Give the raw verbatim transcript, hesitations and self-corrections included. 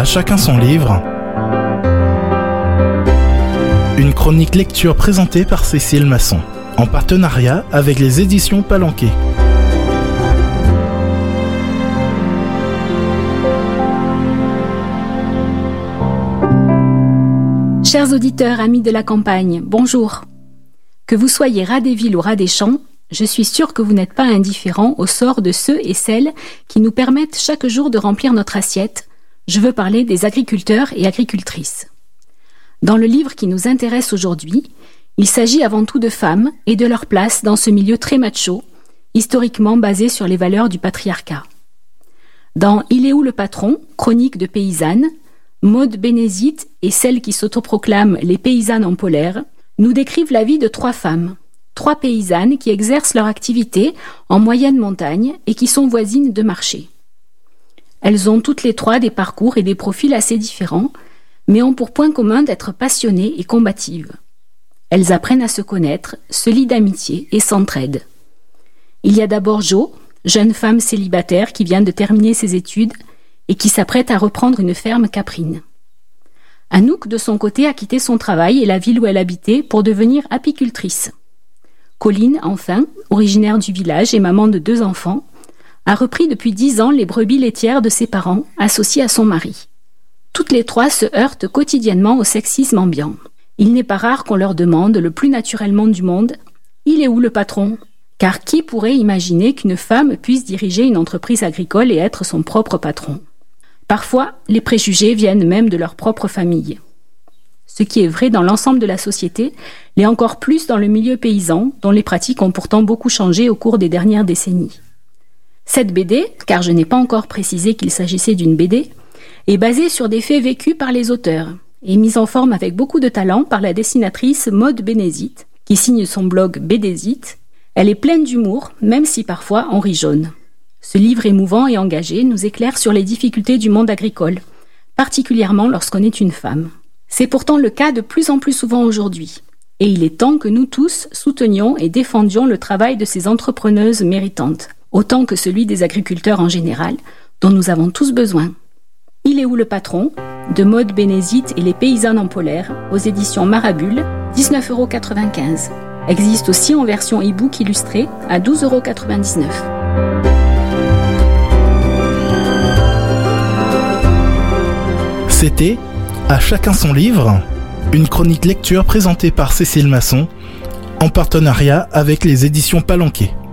À chacun son livre. Une chronique lecture présentée par Cécile Masson, en partenariat avec les éditions Palanquet. Chers auditeurs, amis de la campagne, bonjour. Que vous soyez ras des villes ou ras des champs, je suis sûre que vous n'êtes pas indifférents au sort de ceux et celles qui nous permettent chaque jour de remplir notre assiette. Je veux parler des agriculteurs et agricultrices. Dans le livre qui nous intéresse aujourd'hui, il s'agit avant tout de femmes et de leur place dans ce milieu très macho, historiquement basé sur les valeurs du patriarcat. Dans « Il est où le patron ?», chronique de paysannes, Maude Bénézit et celles qui s'autoproclament les paysannes en polaire nous décrivent la vie de trois femmes, trois paysannes qui exercent leur activité en moyenne montagne et qui sont voisines de marché. Elles ont toutes les trois des parcours et des profils assez différents, mais ont pour point commun d'être passionnées et combatives. Elles apprennent à se connaître, se lient d'amitié et s'entraident. Il y a d'abord Jo, jeune femme célibataire qui vient de terminer ses études et qui s'apprête à reprendre une ferme caprine. Anouk, de son côté, a quitté son travail et la ville où elle habitait pour devenir apicultrice. Colline, enfin, originaire du village et maman de deux enfants, a repris depuis dix ans les brebis laitières de ses parents, associés à son mari. Toutes les trois se heurtent quotidiennement au sexisme ambiant. Il n'est pas rare qu'on leur demande, le plus naturellement du monde, « Il est où le patron ?» Car qui pourrait imaginer qu'une femme puisse diriger une entreprise agricole et être son propre patron ? Parfois, les préjugés viennent même de leur propre famille. Ce qui est vrai dans l'ensemble de la société, l'est encore plus dans le milieu paysan, dont les pratiques ont pourtant beaucoup changé au cours des dernières décennies. Cette B D, car je n'ai pas encore précisé qu'il s'agissait d'une B D, est basée sur des faits vécus par les auteurs et mise en forme avec beaucoup de talent par la dessinatrice Maude Bénézit, qui signe son blog Bédézit. Elle est pleine d'humour, même si parfois on rit jaune. Ce livre émouvant et engagé nous éclaire sur les difficultés du monde agricole, particulièrement lorsqu'on est une femme. C'est pourtant le cas de plus en plus souvent aujourd'hui, et il est temps que nous tous soutenions et défendions le travail de ces entrepreneuses méritantes, autant que celui des agriculteurs en général, dont nous avons tous besoin. Il est où le patron ? De Maude Bénézit et les paysannes en polaire, aux éditions Marabule, dix-neuf euros quatre-vingt-quinze. Existe aussi en version e-book illustrée à douze euros quatre-vingt-dix-neuf. C'était À chacun son livre, une chronique lecture présentée par Cécile Masson, en partenariat avec les éditions Palanquet.